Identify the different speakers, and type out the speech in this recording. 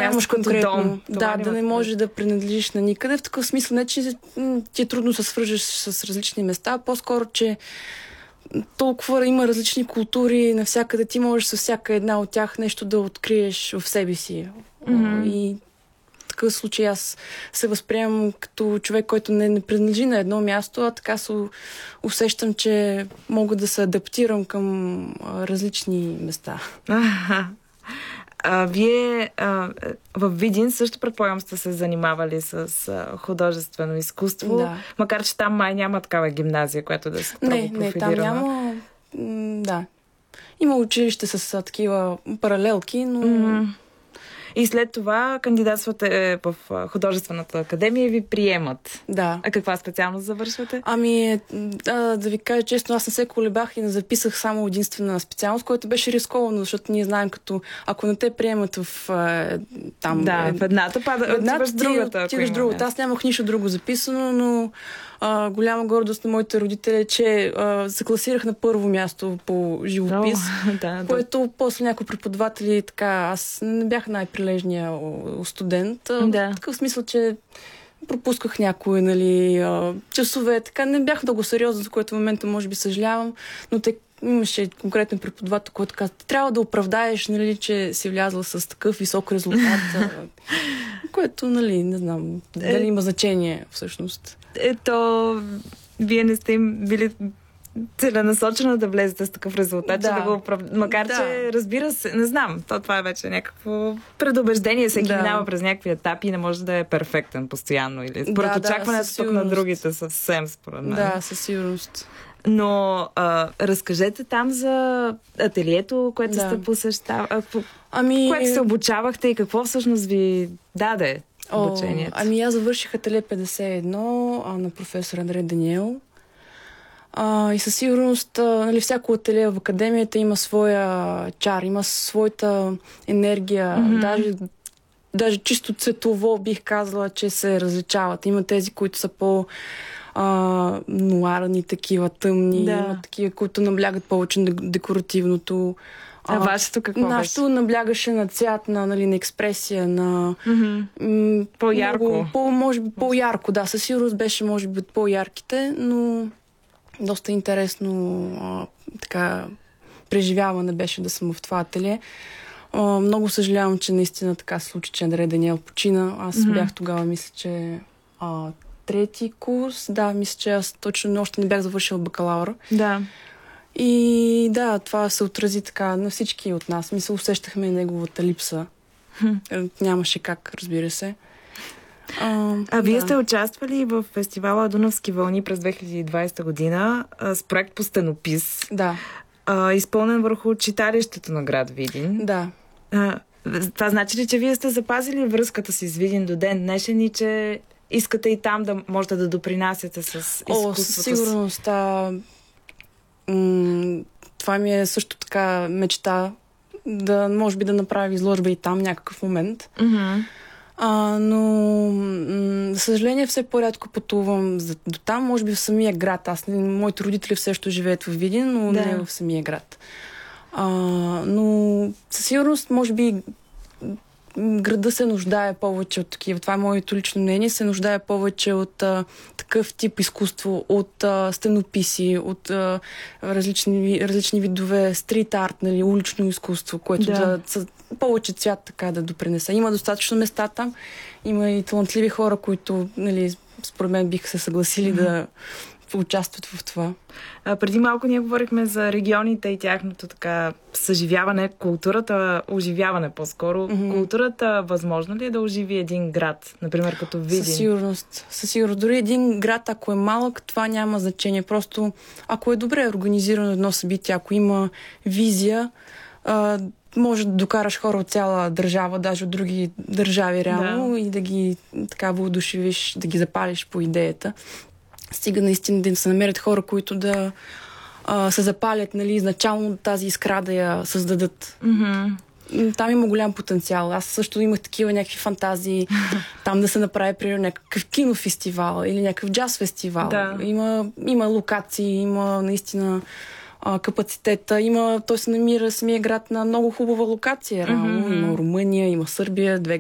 Speaker 1: нямаш конкретно.
Speaker 2: Дом.
Speaker 1: Да не можеш да принадлежиш на никъде. В такъв смисъл не, че ти е трудно да се свържеш с различни места, по-скоро, че толкова има различни култури, навсякъде ти можеш с всяка една от тях нещо да откриеш в себе си. И в такъв случай аз се възприемам като човек, който не принадлежи на едно място, а така се усещам, че мога да се адаптирам към различни места.
Speaker 2: Вие в Видин също, предполагам, сте се занимавали с художествено изкуство,
Speaker 1: Да.
Speaker 2: Макар че там май няма такава гимназия, която да се
Speaker 1: Не, там няма. Да. Има училище с такива паралелки, но...
Speaker 2: И след това кандидатствате в художествената академия и ви приемат.
Speaker 1: Да.
Speaker 2: А каква специалност завършвате?
Speaker 1: Да ви кажа честно, аз не се колебах и не записах само единствена специалност, което беше рисковано, защото ние знаем, ако не те приемат в там...
Speaker 2: Да, в едната отиваш другата.
Speaker 1: Отиваш другата. Аз нямах нищо друго записано, но голяма гордост на моите родители, че се класирах на първо място по живопис, което после някои преподаватели така, аз не бях най-прилежния студент. В такъв смисъл, че пропусках някои часове, така не бях много сериозна, за което в момента може би съжалявам, но имаше конкретен преподавател, който каза, ти трябва да оправдаеш, че си влязла с такъв висок резултат, което, не знам, дали има значение всъщност.
Speaker 2: Ето, вие не сте им били целенасочена да влезете с такъв резултат, че да го макар че, разбира се, не знам, това е вече някакво предубеждение, всеки минава през някакви етапи и не може да е перфектен постоянно. Или според очакването тук на другите съвсем, според мен.
Speaker 1: Да, със сигурност.
Speaker 2: Но разкажете там за ателието, което сте посещавали, което се обучавахте и какво всъщност ви даде обучението.
Speaker 1: Аз завърших ателие 51 на професор Андре Даниел. И със сигурност всяко ателие в академията има своя чар, има своята енергия. Даже чисто цветово бих казала, че се различават. Има тези, които са нуарни, такива тъмни, има такива, които наблягат повече на декоративното.
Speaker 2: Вашето какво беше?
Speaker 1: Нашето наблягаше на цвят, на експресия, на...
Speaker 2: По-ярко.
Speaker 1: Може би по-ярко, да. Със сигурност беше, може би, от по-ярките, но доста интересно преживяване беше да съм в това ателие. Много съжалявам, че наистина така се случи, че Андре Даниел почина. Аз бях тогава, мисля, че трети курс. Да, мисля, че аз точно още не бях завършила бакалавър.
Speaker 2: Да.
Speaker 1: И това се отрази така на всички от нас. Мисля, усещахме неговата липса. Нямаше как, разбира се.
Speaker 2: Вие сте участвали в фестивала Дунавски вълни през 2020 година с проект по стенопис.
Speaker 1: Да.
Speaker 2: Изпълнен върху читалището на град Видин.
Speaker 1: Да.
Speaker 2: Това значи ли, че вие сте запазили връзката си с Видин до ден днешен и че искате и там да можете да допринасяте с изкуството?
Speaker 1: Със сигурност. Това ми е също така мечта може би да направя изложба и там някакъв момент. Но за съжаление все по-рядко пътувам до там, може би в самия град. Моите родители все още живеят в Видин, но не в самия град. Но със сигурност, може би града се нуждае повече от такива. Това е моето лично мнение. Се нуждае повече от такъв тип изкуство, от стенописи, от различни видове стрит арт, улично изкуство, което да повече цвят така да допринесе. Има достатъчно места там. Има и талантливи хора, които, според мен, биха се съгласили да участват в това.
Speaker 2: Преди малко ние говорихме за регионите и тяхното така съживяване, културата, оживяване по-скоро. Културата възможно ли е да оживи един град, например като Видин?
Speaker 1: Със сигурност. Дори един град, ако е малък, това няма значение. Просто ако е добре организирано едно събитие, ако има визия, може да докараш хора от цяла държава, даже от други държави реално и да ги така въодушевиш, да ги запалиш по идеята. Стига наистина да се намерят хора, които да се запалят, изначално тази искра да я създадат. Там има голям потенциал. Аз също имах такива някакви фантазии там да се направи, примерно, някакъв кинофестивал или някакъв джаз фестивал. Има локации, има наистина капацитета. Той се намира самия град на много хубава локация. Реално. Има Румъния, има Сърбия, две